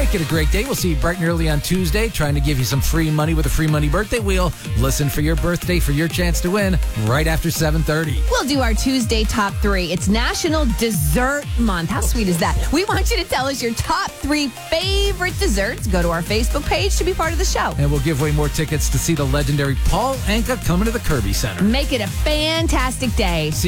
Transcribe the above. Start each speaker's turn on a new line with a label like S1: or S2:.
S1: Make it a great day. We'll see you bright and early on Tuesday, trying to give you some free money with a free money birthday wheel. Listen for your birthday for your chance to win right after 7:30.
S2: We'll do our Tuesday top 3. It's National Dessert Month. How sweet is that? We want you to tell us your top 3 favorite desserts. Go to our Facebook page to be part of the show.
S1: And we'll give away more tickets to see the legendary Paul Anka coming to the Kirby Center.
S2: Make it a fantastic day.